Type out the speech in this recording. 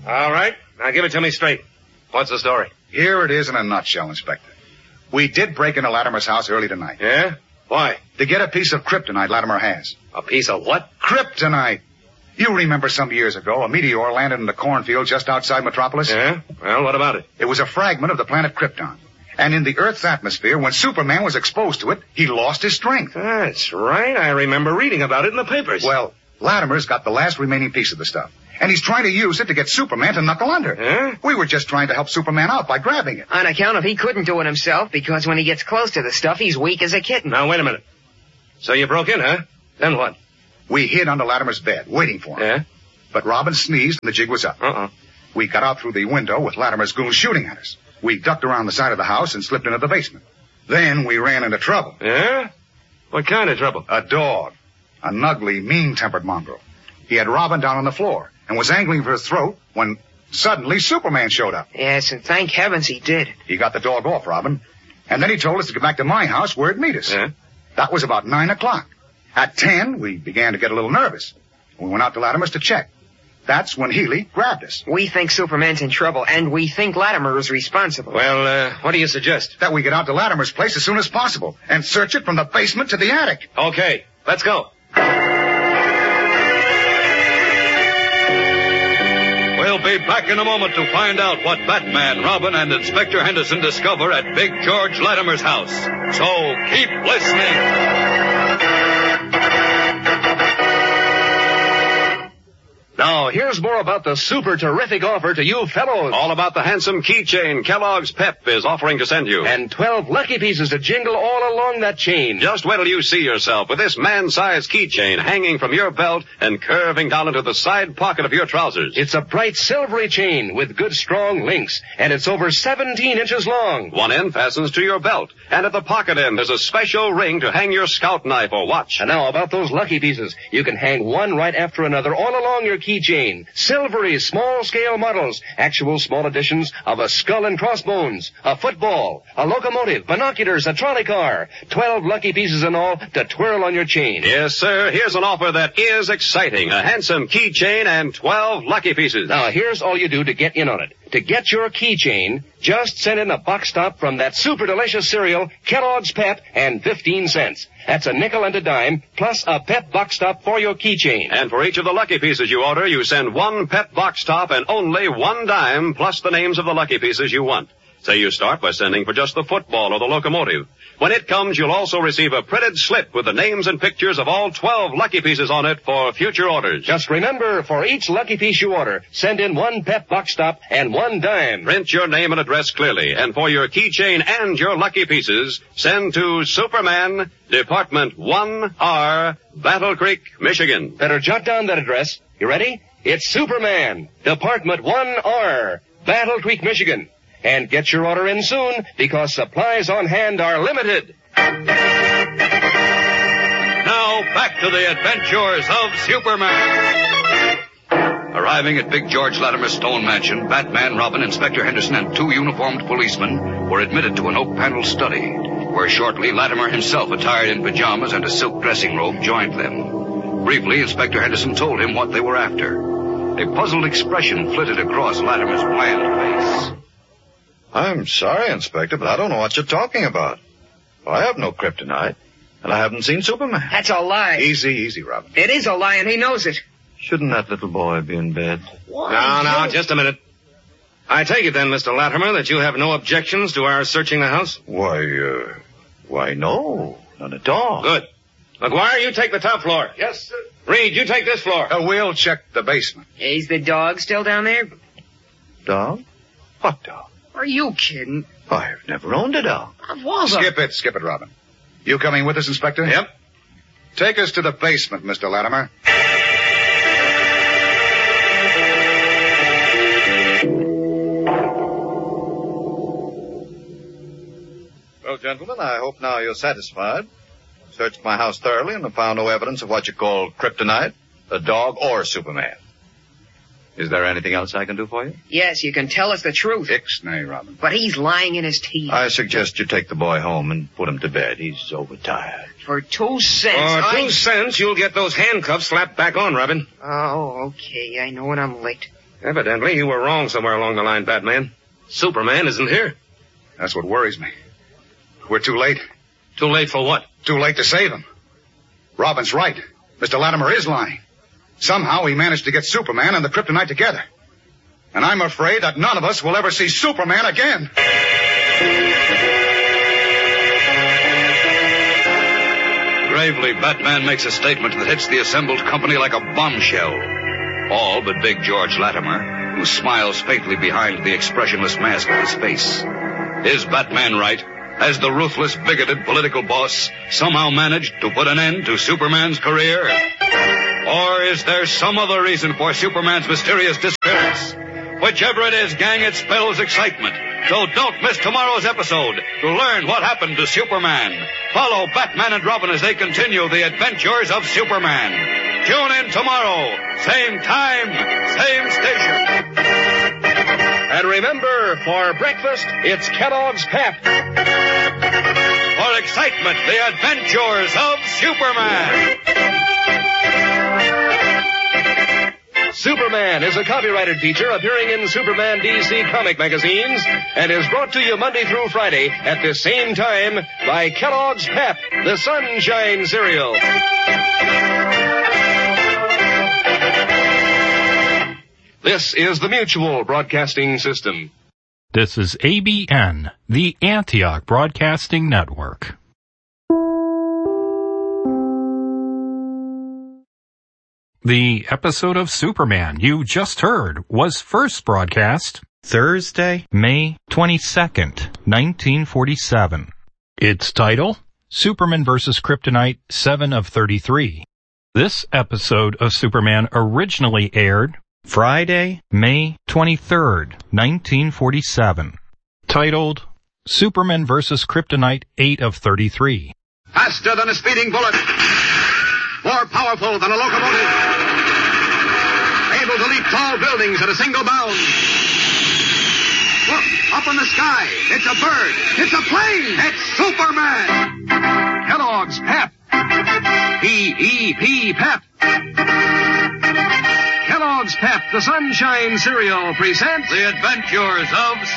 All right. Now give it to me straight. What's the story? Here it is in a nutshell, Inspector. We did break into Latimer's house early tonight. Yeah? Why? To get a piece of kryptonite Latimer has. A piece of what? Kryptonite. You remember some years ago, a meteor landed in the cornfield just outside Metropolis? Yeah? Well, what about it? It was a fragment of the planet Krypton. And in the Earth's atmosphere, when Superman was exposed to it, he lost his strength. That's right. I remember reading about it in the papers. Well, Latimer's got the last remaining piece of the stuff. And he's trying to use it to get Superman to knuckle under. Huh? We were just trying to help Superman out by grabbing it. On account of he couldn't do it himself, because when he gets close to the stuff, he's weak as a kitten. Now, wait a minute. So you broke in, huh? Then what? We hid under Latimer's bed, waiting for him. Yeah? But Robin sneezed and the jig was up. We got out through the window with Latimer's goons shooting at us. We ducked around the side of the house and slipped into the basement. Then we ran into trouble. Yeah? What kind of trouble? A dog. An ugly, mean-tempered mongrel. He had Robin down on the floor and was angling for his throat when suddenly Superman showed up. Yes, and thank heavens he did. He got the dog off Robin, and then he told us to get back to my house where it'd meet us. Yeah? That was about 9 o'clock. At 10, we began to get a little nervous. We went out to Latimer's to check. That's when Healy grabbed us. We think Superman's in trouble, and we think Latimer is responsible. Well, what do you suggest? That we get out to Latimer's place as soon as possible and search it from the basement to the attic. Okay, let's go. We'll be back in a moment to find out what Batman, Robin, and Inspector Henderson discover at Big George Latimer's house. So keep listening. Now, here's more about the super terrific offer to you fellows. All about the handsome keychain Kellogg's Pep is offering to send you. And 12 lucky pieces to jingle all along that chain. Just wait till you see yourself with this man-sized keychain hanging from your belt and curving down into the side pocket of your trousers. It's a bright silvery chain with good strong links, and it's over 17 inches long. One end fastens to your belt, and at the pocket end there's a special ring to hang your scout knife or watch. And now about those lucky pieces. You can hang one right after another all along your keychain. Silvery, small-scale models. Actual small editions of a skull and crossbones, a football, a locomotive, binoculars, a trolley car. 12 lucky pieces in all to twirl on your chain. Yes, sir. Here's an offer that is exciting. A handsome keychain and 12 lucky pieces. Now, here's all you do to get in on it. To get your keychain, just send in a box top from that super delicious cereal, Kellogg's Pep, and 15 cents. That's a nickel and a dime, plus a Pep box top for your keychain. And for each of the lucky pieces you order, you send one Pep box top and only 1 dime, plus the names of the lucky pieces you want. Say you start by sending for just the football or the locomotive. When it comes, you'll also receive a printed slip with the names and pictures of all 12 lucky pieces on it for future orders. Just remember, for each lucky piece you order, send in 1 Pep box top and 1 dime. Print your name and address clearly, and for your keychain and your lucky pieces, send to Superman, Department 1R, Battle Creek, Michigan. Better jot down that address. You ready? It's Superman, Department 1R, Battle Creek, Michigan. And get your order in soon, because supplies on hand are limited. Now, back to the adventures of Superman. Arriving at Big George Latimer's stone mansion, Batman, Robin, Inspector Henderson, and 2 uniformed policemen were admitted to an oak-paneled study, where shortly Latimer himself, attired in pajamas and a silk dressing robe, joined them. Briefly, Inspector Henderson told him what they were after. A puzzled expression flitted across Latimer's bland face. I'm sorry, Inspector, but I don't know what you're talking about. I have no kryptonite, and I haven't seen Superman. That's a lie. Easy, Robin. It is a lie, and he knows it. Shouldn't that little boy be in bed? Now, just a minute. I take it then, Mr. Latimer, that you have no objections to our searching the house? Why, no. None at all. Good. McGuire, you take the top floor. Yes, sir. Reed, you take this floor. We'll check the basement. Is the dog still down there? Dog? What dog? Are you kidding? I've never owned a dog. Skip it, Robin. You coming with us, Inspector? Yep. Take us to the basement, Mr. Latimer. Well, gentlemen, I hope now you're satisfied. Searched my house thoroughly and have found no evidence of what you call kryptonite, a dog, or Superman. Is there anything else I can do for you? Yes, you can tell us the truth. Ixnay, Robin. But he's lying in his teeth. I suggest you take the boy home and put him to bed. He's overtired. For 2 cents. For 2 cents, you'll get those handcuffs slapped back on, Robin. Oh, okay. I know when I'm licked. Evidently, you were wrong somewhere along the line, Batman. Superman isn't here. That's what worries me. We're too late. Too late for what? Too late to save him. Robin's right. Mr. Latimer is lying. Somehow he managed to get Superman and the kryptonite together. And I'm afraid that none of us will ever see Superman again. Gravely, Batman makes a statement that hits the assembled company like a bombshell. All but Big George Latimer, who smiles faintly behind the expressionless mask of his face. Is Batman right? Has the ruthless, bigoted political boss somehow managed to put an end to Superman's career? Or is there some other reason for Superman's mysterious disappearance? Whichever it is, gang, it spells excitement. So don't miss tomorrow's episode to learn what happened to Superman. Follow Batman and Robin as they continue the adventures of Superman. Tune in tomorrow. Same time, same station. And remember, for breakfast, it's Kellogg's Pep. For excitement, the adventures of Superman. Superman is a copyrighted feature appearing in Superman DC comic magazines and is brought to you Monday through Friday at the same time by Kellogg's Pep, the Sunshine Cereal. This is the Mutual Broadcasting System. This is ABN, the Antioch Broadcasting Network. The episode of Superman you just heard was first broadcast Thursday, May 22nd, 1947. Its title, Superman vs. Kryptonite 7 of 33. This episode of Superman originally aired Friday, May 23rd, 1947. Titled, Superman vs. Kryptonite 8 of 33. Faster than a speeding bullet. More powerful than a locomotive. Able to leap tall buildings at a single bound. Look, up in the sky. It's a bird. It's a plane. It's Superman. Kellogg's Pep. P-E-P, Pep. Kellogg's Pep, the Sunshine Cereal, presents The adventures of